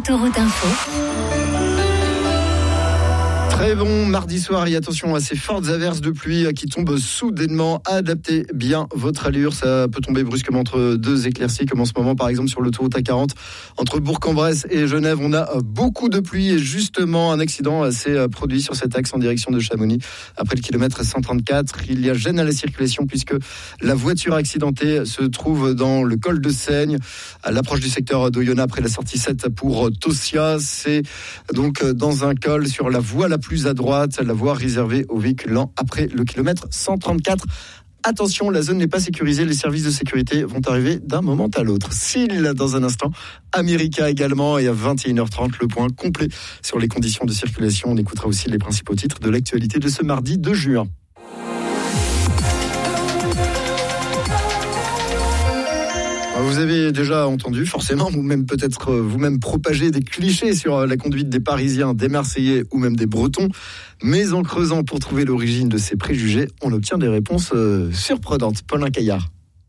Autoroute Info. Très bon mardi soir et attention à ces fortes averses de pluie qui tombent soudainement. Adaptez bien votre allure, ça peut tomber brusquement entre deux éclaircies comme en ce moment par exemple sur l'autoroute A40 entre Bourg-en-Bresse et Genève. On a beaucoup de pluie et justement un accident s'est produit sur cet axe en direction de Chamonix. Après le kilomètre 134, il y a gêne à la circulation puisque la voiture accidentée se trouve dans le col de Seigne à l'approche du secteur d'Oyonnax après la sortie 7 pour Tossia. C'est donc dans un col sur la voie la plus à droite, la voie réservée aux véhicules lents après le kilomètre 134. Attention, la zone n'est pas sécurisée, les services de sécurité vont arriver d'un moment à l'autre. S'il, dans un instant, America également, et à 21h30, le point complet sur les conditions de circulation. On écoutera aussi les principaux titres de l'actualité de ce mardi 2 juin. Vous avez déjà entendu, forcément, vous-même peut-être vous-même propager des clichés sur la conduite des Parisiens, des Marseillais ou même des Bretons. Mais en creusant pour trouver l'origine de ces préjugés, on obtient des réponses surprenantes. Paulin Caillard.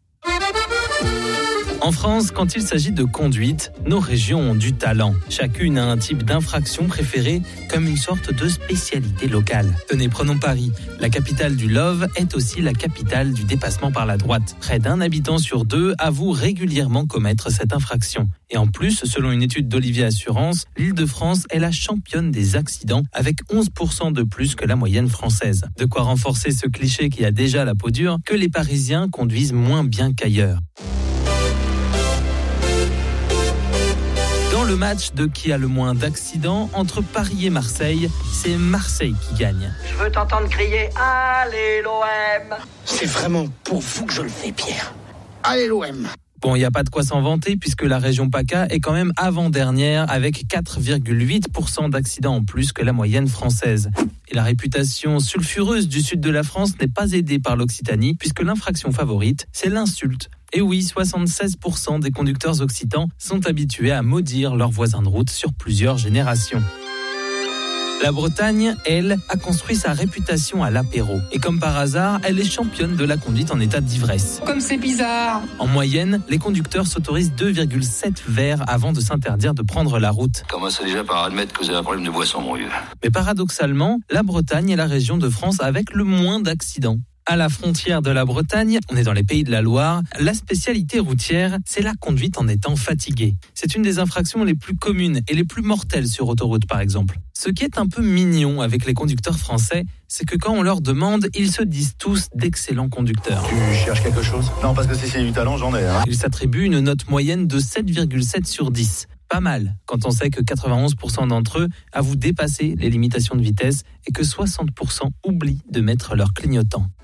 En France, quand il s'agit de conduite, nos régions ont du talent. Chacune a un type d'infraction préférée comme une sorte de spécialité locale. Tenez, prenons Paris. La capitale du love est aussi la capitale du dépassement par la droite. Près d'un habitant sur deux avoue régulièrement commettre cette infraction. Et en plus, selon une étude d'Olivier Assurance, l'Île-de-France est la championne des accidents avec 11% de plus que la moyenne française. De quoi renforcer ce cliché qui a déjà la peau dure que les Parisiens conduisent moins bien qu'ailleurs. Dans le match de qui a le moins d'accidents entre Paris et Marseille, c'est Marseille qui gagne. Je veux t'entendre crier « Allez l'OM !» C'est vraiment pour vous que je le fais, Pierre. Allez l'OM ! Bon, il n'y a pas de quoi s'en vanter puisque la région PACA est quand même avant-dernière avec 4,8% d'accidents en plus que la moyenne française. Et la réputation sulfureuse du sud de la France n'est pas aidée par l'Occitanie puisque l'infraction favorite, c'est l'insulte. Et oui, 76% des conducteurs occitans sont habitués à maudire leurs voisins de route sur plusieurs générations. La Bretagne, elle, a construit sa réputation à l'apéro. Et comme par hasard, elle est championne de la conduite en état d'ivresse. Comme c'est bizarre. En moyenne, les conducteurs s'autorisent 2,7 verres avant de s'interdire de prendre la route. Commencez déjà par admettre que vous avez un problème de boisson, mon vieux. Mais paradoxalement, la Bretagne est la région de France avec le moins d'accidents. À la frontière de la Bretagne, on est dans les Pays de la Loire, la spécialité routière, c'est la conduite en étant fatigué. C'est une des infractions les plus communes et les plus mortelles sur autoroute par exemple. Ce qui est un peu mignon avec les conducteurs français, c'est que quand on leur demande, ils se disent tous d'excellents conducteurs. Tu cherches quelque chose ? Non, parce que si c'est du talent, j'en ai. Ils s'attribuent une note moyenne de 7,7 sur 10. Pas mal, quand on sait que 91% d'entre eux avouent dépasser les limitations de vitesse et que 60% oublient de mettre leur clignotant.